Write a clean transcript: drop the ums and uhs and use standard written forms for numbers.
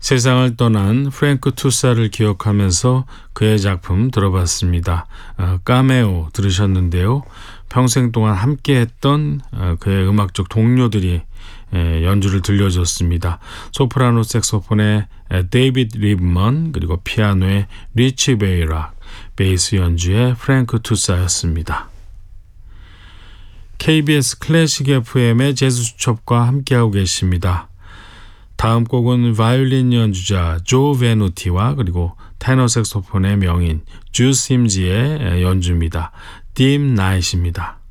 세상을 떠난 프랭크 투사를 기억하면서 그의 작품 들어봤습니다. 까메오 들으셨는데요. 평생 동안 함께했던 그의 음악적 동료들이 연주를 들려줬습니다. 소프라노 색소폰의 데이비드 리브먼, 그리고 피아노의 리치 베이락, 베이스 연주의 프랭크 투사였습니다. KBS 클래식 FM의 재즈수첩과 함께하고 계십니다. 다음 곡은 바이올린 연주자 조 베누티와 그리고 테너 색소폰의 명인 주 심즈의 연주입니다. 딥 나잇입니다.